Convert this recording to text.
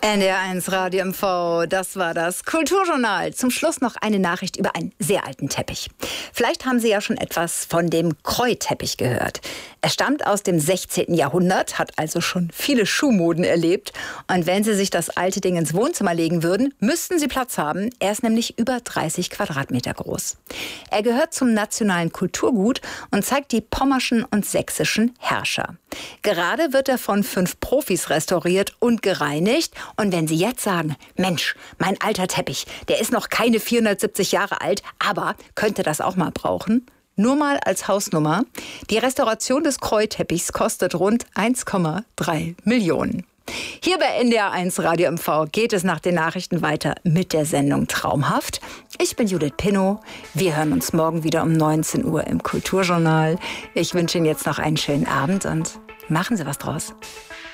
NDR1 Radio MV, das war das Kulturjournal. Zum Schluss noch eine Nachricht über einen sehr alten Teppich. Vielleicht haben Sie ja schon etwas von dem Kreu-Teppich gehört. Er stammt aus dem 16. Jahrhundert, hat also schon viele Schuhmoden erlebt. Und wenn Sie sich das alte Ding ins Wohnzimmer legen würden, müssten Sie Platz haben. Er ist nämlich über 30 Quadratmeter groß. Er gehört zum nationalen Kulturgut und zeigt die pommerschen und sächsischen Herrscher. Gerade wird er von 5 Profis restauriert und gereinigt. Und wenn Sie jetzt sagen, Mensch, mein alter Teppich, der ist noch keine 470 Jahre alt, aber könnte das auch mal brauchen? Nur mal als Hausnummer. Die Restauration des Kreu-Teppichs kostet rund 1,3 Millionen. Hier bei NDR1 Radio MV geht es nach den Nachrichten weiter mit der Sendung Traumhaft. Ich bin Judith Pinnow. Wir hören uns morgen wieder um 19 Uhr im Kulturjournal. Ich wünsche Ihnen jetzt noch einen schönen Abend und machen Sie was draus.